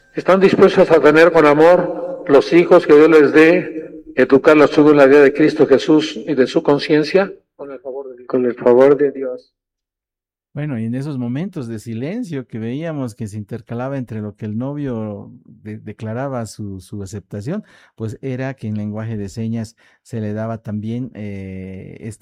¿Están dispuestos a tener con amor los hijos que Dios les dé, educarlos según la idea de Cristo Jesús y de su conciencia? Con el favor de Dios. Con el favor de Dios. Bueno, y en esos momentos de silencio que veíamos que se intercalaba entre lo que el novio declaraba su aceptación, pues era que en lenguaje de señas se le daba también